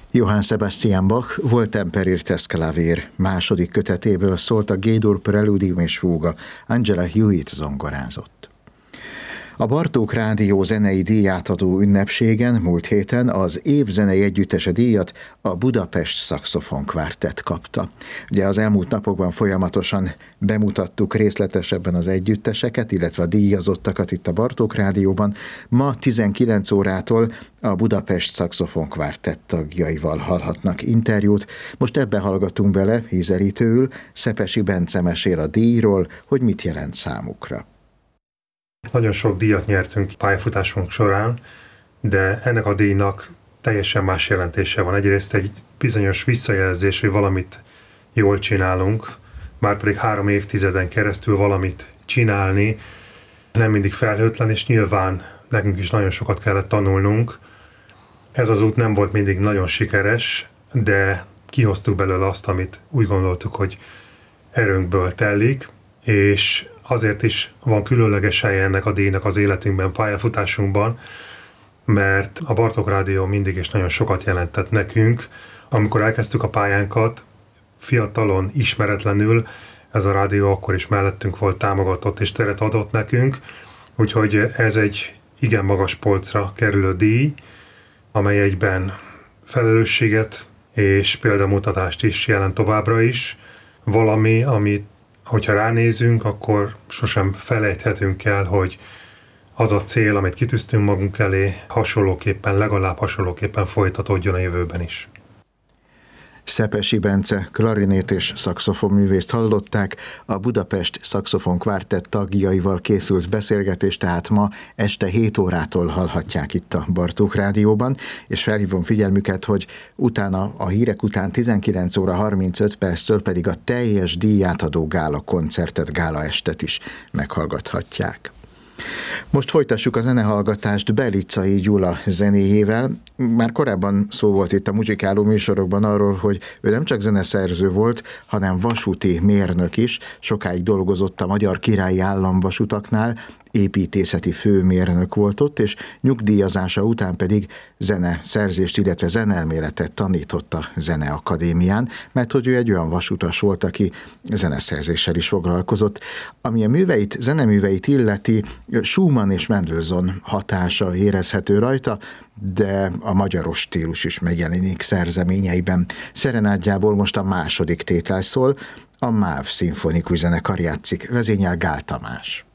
Johann Sebastian Bach Wohltemperiertes Klavier második kötetéből szólt a G-dur Preludium és Fuga, Angela Hewitt zongorázott. A Bartók Rádió zenei díjátadó ünnepségen múlt héten az év zenei együttese díjat a Budapest Szaxofon Kvartett kapta. Ugye az elmúlt napokban folyamatosan bemutattuk részletesebben az együtteseket, illetve a díjazottakat itt a Bartók Rádióban. Ma 19 órától a Budapest Szaxofon Kvartett tagjaival hallhatnak interjút. Most ebbe hallgatunk bele ízelítőül. Szepesi Bence mesél a díjról, hogy mit jelent számukra. Nagyon sok díjat nyertünk pályafutásunk során, de ennek a díjnak teljesen más jelentése van. Egyrészt egy bizonyos visszajelzés, hogy valamit jól csinálunk, márpedig 3 évtizeden keresztül valamit csinálni, nem mindig felhőtlen, és nyilván nekünk is nagyon sokat kellett tanulnunk. Ez az út nem volt mindig nagyon sikeres, de kihoztuk belőle azt, amit úgy gondoltuk, hogy erőnkből telik, és azért is van különleges helye ennek a díjnak az életünkben, pályafutásunkban, mert a Bartók Rádió mindig is nagyon sokat jelentett nekünk. Amikor elkezdtük a pályánkat, fiatalon, ismeretlenül, ez a rádió akkor is mellettünk volt, támogatott és teret adott nekünk, úgyhogy ez egy igen magas polcra kerülő díj, amely egyben felelősséget és példamutatást is jelent továbbra is, valami, amit hogyha ránézünk, akkor sosem felejthetünk el, hogy az a cél, amit kitűztünk magunk elé, legalább hasonlóképpen folytatódjon a jövőben is. Szepesi Bence klarinét és szaxofonművészt hallották, a Budapest Szaxofon Kvartett tagjaival készült beszélgetés, tehát ma este 7 órától hallhatják itt a Bartók Rádióban, és felhívom figyelmüket, hogy utána a hírek után 19 óra 35 perctől pedig a teljes díjátadó gála koncertet, gála estet is meghallgathatják. Most folytassuk a zenehallgatást Belicai Gyula zenéjével. Már korábban szó volt itt a muzsikáló műsorokban arról, hogy ő nem csak zeneszerző volt, hanem vasúti mérnök is. Sokáig dolgozott a Magyar Királyi Államvasutaknál, építészeti főmérnök volt ott, és nyugdíjazása után pedig zeneszerzést, illetve zenelméletet tanított a Zeneakadémián, mert hogy ő egy olyan vasutas volt, aki zeneszerzéssel is foglalkozott. Ami a zeneműveit illeti, Schumann és Mendelssohn hatása érezhető rajta, de a magyaros stílus is megjelenik szerzeményeiben. Szerenádjából most a második tétel szól, a MÁV szimfonikus zenekar játszik, vezényel Gál Tamás.